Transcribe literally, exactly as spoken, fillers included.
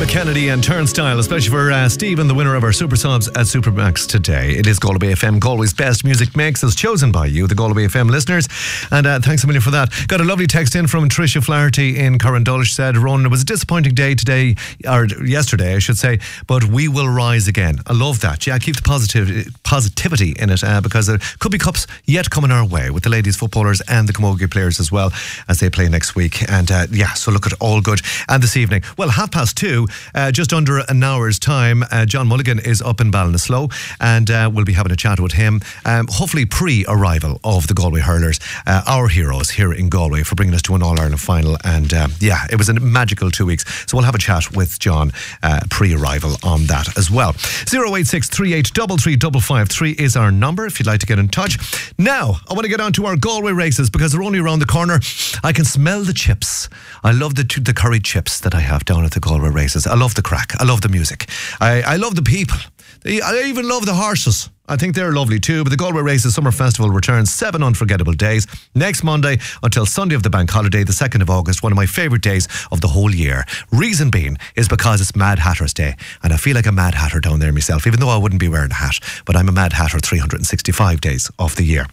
Kennedy and Turnstile, especially for uh, Stephen, the winner of our Super Subs at Supermax today. It is Galway F M, Galway's best music mix, as chosen by you, the Galway F M listeners. And uh, thanks a million for that. Got a lovely text in from Tricia Flaherty in Corrindulch. Said, Ronan, it was a disappointing day today, or yesterday, I should say, but we will rise again. I love that. Yeah, keep the positive, positivity in it uh, because there could be cups yet coming our way with the ladies footballers and the Camogie players as well as they play next week. And uh, yeah, so look at all good. And this evening, well, half past two, Uh, just under an hour's time, uh, John Mulligan is up in Ballinasloe, and uh, we'll be having a chat with him, um, hopefully pre-arrival of the Galway hurlers, uh, our heroes here in Galway, for bringing us to an All-Ireland final. And um, yeah, it was a magical two weeks. So we'll have a chat with John uh, pre-arrival on that as well. zero eight six three eight three three five five three is our number if you'd like to get in touch. Now, I want to get on to our Galway races because they're only around the corner. I can smell the chips. I love the, the curry chips that I have down at the Galway races. I love the crack. I love the music. I, I love the people. I even love the horses. I think they're lovely too. But the Galway Races Summer Festival returns seven unforgettable days next Monday until Sunday of the bank holiday, the second of August, one of my favourite days of the whole year. Reason being is because it's Mad Hatter's Day, and I feel like a Mad Hatter down there myself, even though I wouldn't be wearing a hat, but I'm a Mad Hatter three hundred sixty-five days of the year.